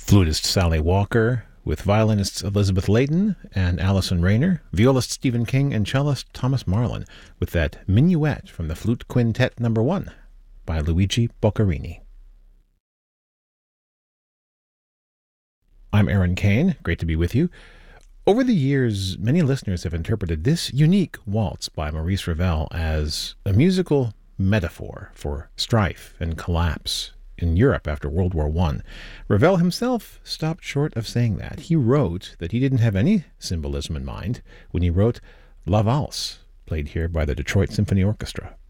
Flutist Sally Walker, with violinists Elizabeth Layton and Alison Rayner, violist Stephen King, and cellist Thomas Marlin, with that Minuet from the Flute Quintet No. 1 by Luigi Boccherini. I'm Aaron Kane. Great to be with you. Over the years, many listeners have interpreted this unique waltz by Maurice Ravel as a musical metaphor for strife and collapse in Europe after World War I. Ravel himself stopped short of saying that. He wrote that he didn't have any symbolism in mind when he wrote La Valse, played here by the Detroit Symphony Orchestra.